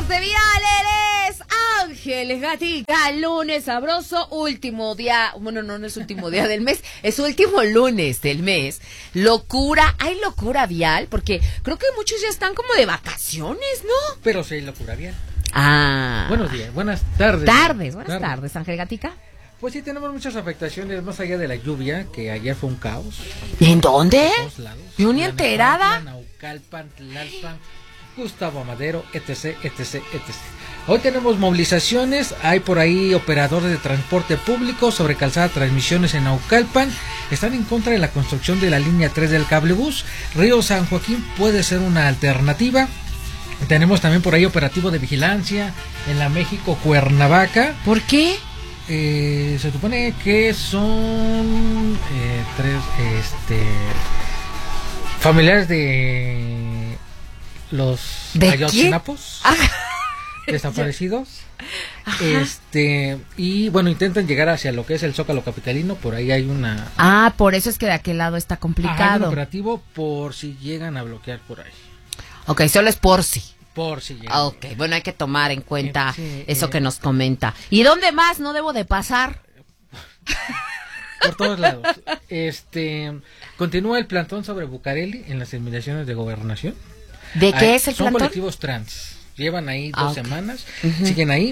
de Vial, él es Ángel Gatica. Lunes sabroso, último día. Bueno, no es último día del mes, es último lunes del mes. Locura, hay locura vial, porque creo que muchos ya están como de vacaciones, ¿no? Pero sí hay locura vial. Ah. Buenos días, buenas tardes. Buenas tardes, Ángel Gatica. Pues sí, tenemos muchas afectaciones, más allá de la lluvia, que ayer fue un caos. ¿En dónde? De todos lados. Yo ni enterada. Naucalpan, Tlalpan, Gustavo Amadero, etc. Hoy tenemos movilizaciones, hay por ahí operadores de transporte público sobre calzada Transmisiones en Naucalpan, están en contra de la construcción de la línea 3 del cablebús. Río San Joaquín puede ser una alternativa. Tenemos también por ahí operativo de vigilancia en la México Cuernavaca. ¿Por qué? Se supone que son tres familiares de los Ayotzinapos desaparecidos. Ajá. Y bueno, intentan llegar hacia lo que es el Zócalo capitalino. Por ahí hay una... por eso es que de aquel lado está complicado. Hay un operativo por si llegan a bloquear por ahí. Ok, solo es por si. Por si llegan. Ok, bueno, hay que tomar en cuenta eso que nos comenta. ¿Y dónde más no debo de pasar? Por todos lados. Continúa el plantón sobre Bucareli en las inmediaciones de Gobernación. ¿De qué es el son plantón? Son colectivos trans. Llevan ahí 2 semanas. Uh-huh. Siguen ahí.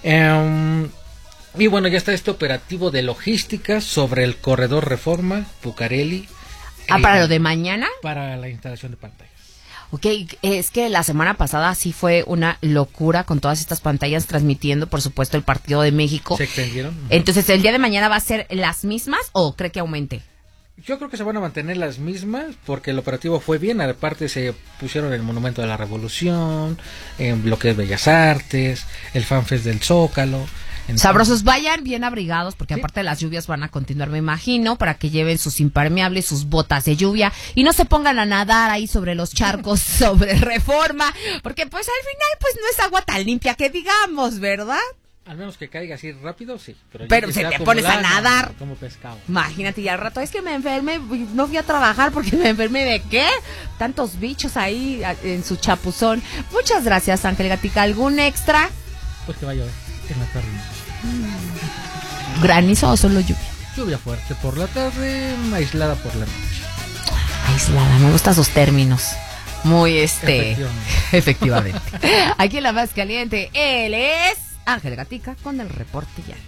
Y bueno, ya está este operativo de logística sobre el corredor Reforma, Bucareli. ¿Para lo de mañana? Para la instalación de pantallas. Ok, es que la semana pasada sí fue una locura con todas estas pantallas transmitiendo, por supuesto, el Partido de México. ¿Se extendieron? Entonces, ¿el día de mañana va a ser las mismas o cree que aumente? Yo creo que se van a mantener las mismas porque el operativo fue bien. Aparte se pusieron el Monumento de la Revolución, en lo que es Bellas Artes, el FanFest del Zócalo. Entonces, sabrosos, vayan bien abrigados porque ¿sí? Aparte de las lluvias van a continuar, me imagino, para que lleven sus impermeables, sus botas de lluvia y no se pongan a nadar ahí sobre los charcos, sobre Reforma, porque pues al final pues no es agua tan limpia que digamos, ¿verdad? Al menos que caiga así rápido, sí. Pero si te pones a nadar. Como pescado. Imagínate, y al rato es que me enfermé, no fui a trabajar porque me enfermé de qué. Tantos bichos ahí en su chapuzón. Muchas gracias, Ángel Gatica. ¿Algún extra? Pues que va a llover en la tarde. ¿Granizo o solo lluvia? Lluvia fuerte por la tarde, aislada por la noche. Aislada, me gustan sus términos. Muy Efectivamente. Aquí en La Más Caliente, él es Ángel Gatica con el reporte ya.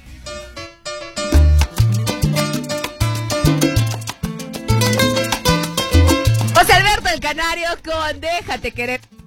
José Alberto el Canario con Déjate Querer.